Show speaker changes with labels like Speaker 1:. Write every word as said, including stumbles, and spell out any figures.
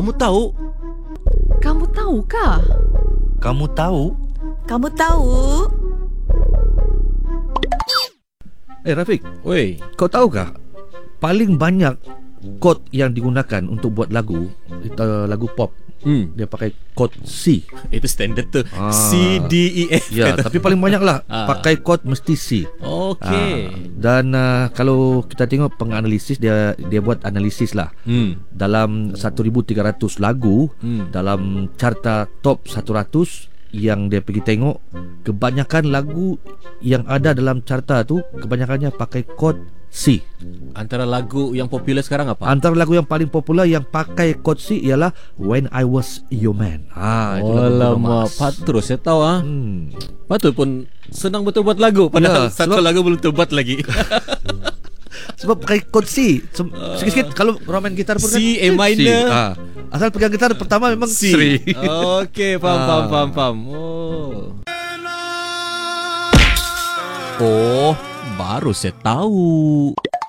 Speaker 1: Kamu tahu?
Speaker 2: Kamu tahukah?
Speaker 3: Kamu tahu?
Speaker 4: Kamu tahu?
Speaker 5: Eh Rafiq,
Speaker 1: Oi.
Speaker 5: kau tahukah paling banyak kod yang digunakan untuk buat lagu, uh, lagu pop,
Speaker 1: Hmm.
Speaker 5: dia pakai kod C.
Speaker 1: Itu standard tu.
Speaker 5: Ah.
Speaker 1: C D E F.
Speaker 5: Ya, tapi paling banyak lah
Speaker 1: Ah.
Speaker 5: pakai kod mesti C.
Speaker 1: Okey.
Speaker 5: Ah, dan uh, kalau kita tengok penganalisis, dia dia buat analisis lah.
Speaker 1: Hmm.
Speaker 5: Dalam seribu tiga ratus lagu,
Speaker 1: Hmm.
Speaker 5: dalam carta top seratus yang dia pergi tengok, kebanyakan lagu yang ada dalam carta tu kebanyakannya pakai kod C.
Speaker 1: Antara lagu yang popular sekarang apa?
Speaker 5: Antara lagu yang paling popular yang pakai kod C ialah When I Was Your Man. Ha, itu lagu Bruno
Speaker 1: Alamak,
Speaker 5: Mars.
Speaker 1: patut saya tahu ah.
Speaker 5: Hmm.
Speaker 1: Patut pun senang betul buat lagu padahal
Speaker 5: Ya,
Speaker 1: satu
Speaker 5: sebab-
Speaker 1: lagu belum terbuat lagi.
Speaker 5: Sebab pakai kod C. Sem- Sikit-sikit kalau orang main gitar pun
Speaker 1: C,
Speaker 5: kan
Speaker 1: A minor.
Speaker 5: C. Ha. Asal pegang gitar pertama memang
Speaker 1: C.
Speaker 5: C.
Speaker 1: Okey, faham,
Speaker 5: Ah.
Speaker 1: faham, faham, faham. Oh. Oh, baru saya tahu.